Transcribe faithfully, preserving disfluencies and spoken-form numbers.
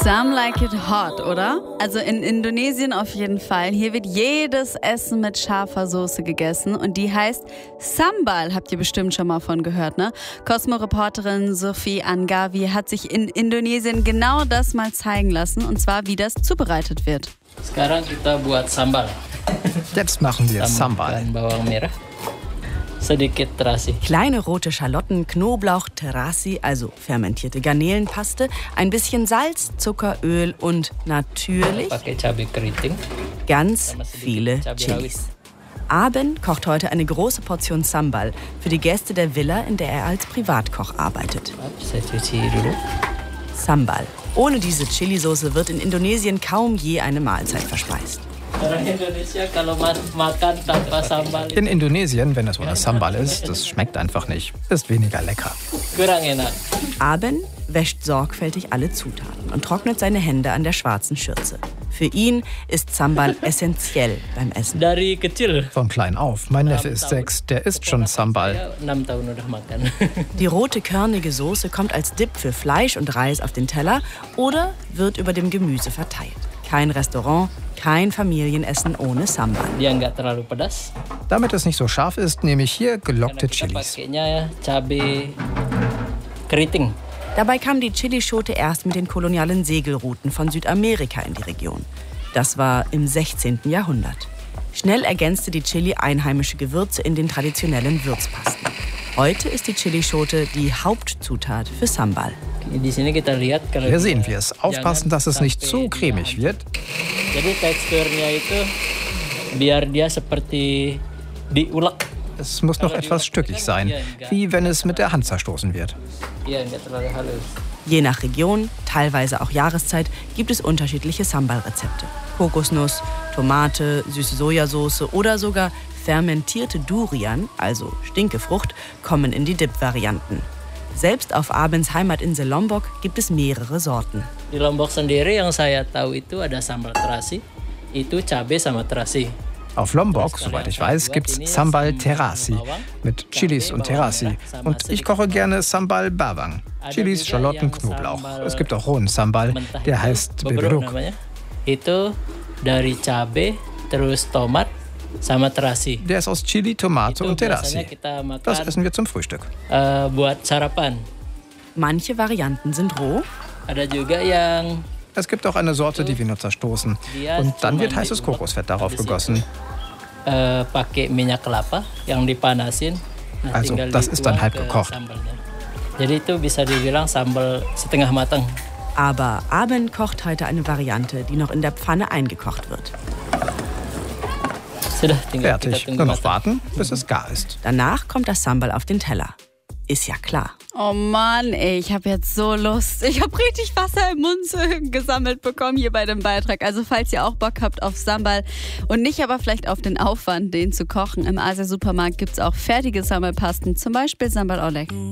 Some like it hot, oder? Also in Indonesien auf jeden Fall. Hier wird jedes Essen mit scharfer Soße gegessen und die heißt Sambal. Habt ihr bestimmt schon mal von gehört, ne? Cosmo-Reporterin Sophie Anggawi hat sich in Indonesien genau das mal zeigen lassen, und zwar wie das zubereitet wird. Sekarang kita buat sambal. Jetzt machen wir Sambal. Bawang merah. Sedikit terasi. Kleine rote Schalotten, Knoblauch, Terasi, also fermentierte Garnelenpaste, ein bisschen Salz, Zucker, Öl und natürlich Pakai cabai keriting. ganz viele Chilis. Aben kocht heute eine große Portion Sambal für die Gäste der Villa, in der er als Privatkoch arbeitet. Saya cuci dulu. Sambal. Ohne diese Chilisauce wird in Indonesien kaum je eine Mahlzeit verspeist. In Indonesien, wenn es ohne Sambal ist, das schmeckt einfach nicht. Ist weniger lecker. Aben wäscht sorgfältig alle Zutaten und trocknet seine Hände an der schwarzen Schürze. Für ihn ist Sambal essentiell beim Essen. Dari kecil. Von klein auf. Mein Neffe ist sechs, der isst schon Sambal. enam tahun udah makan. Die rote körnige Soße kommt als Dip für Fleisch und Reis auf den Teller oder wird über dem Gemüse verteilt. Kein Restaurant, kein Familienessen ohne Sambal. Dia nggak terlalu pedas. Damit es nicht so scharf ist, nehme ich hier gelockte Chilis. Pakainya cabai keriting. Dabei kam die Chilischote erst mit den kolonialen Segelrouten von Südamerika in die Region. Das war im sechzehnten Jahrhundert. Schnell ergänzte die Chili einheimische Gewürze in den traditionellen Würzpasten. Heute ist die Chilischote die Hauptzutat für Sambal. Hier sehen wir es. Aufpassen, dass es nicht zu cremig wird. Jadi teksturnya itu biar dia seperti diulek. Es muss noch etwas stückig sein, wie wenn es mit der Hand zerstoßen wird. Je nach Region, teilweise auch Jahreszeit, gibt es unterschiedliche Sambal-Rezepte. Kokosnuss, Tomate, süße Sojasauce oder sogar fermentierte Durian, also Stinkefrucht, kommen in die Dip-Varianten. Selbst auf Abens Heimatinsel Lombok gibt es mehrere Sorten. Di Lombok sendiri yang saya tahu itu ada sambal terasi, itu cabai sama terasi. Auf Lombok, soweit ich weiß, gibt's Sambal Terasi mit Chilis und Terasi. Und ich koche gerne Sambal Bawang. Chilis, Schalotten, Knoblauch. Es gibt auch rohen Sambal, der heißt Beberuk. Itu dari cabai, terus tomat sama terasi. Der ist aus Chili, Tomate und Terasi. Das essen wir zum Frühstück. Uh, buat sarapan. Manche Varianten sind roh. Ada juga yang Es gibt auch eine Sorte, die wir nur zerstoßen. Und dann wird heißes Kokosfett darauf gegossen. Uh, pakai minyak kelapa yang dipanasin. Also, das ist dann halb gekocht. Jadi itu bisa dibilang sambal setengah matang. Aber Aben kocht heute eine Variante, die noch in der Pfanne eingekocht wird. Fertig. Nur noch warten, bis es gar ist. Danach kommt das Sambal auf den Teller. Ist ja klar. Oh Mann, ey, ich habe jetzt so Lust. Ich habe richtig Wasser im Mund gesammelt bekommen hier bei dem Beitrag. Also falls ihr auch Bock habt auf Sambal und nicht aber vielleicht auf den Aufwand, den zu kochen, im Asia-Supermarkt gibt es auch fertige Sambalpasten, zum Beispiel Sambal Oelek.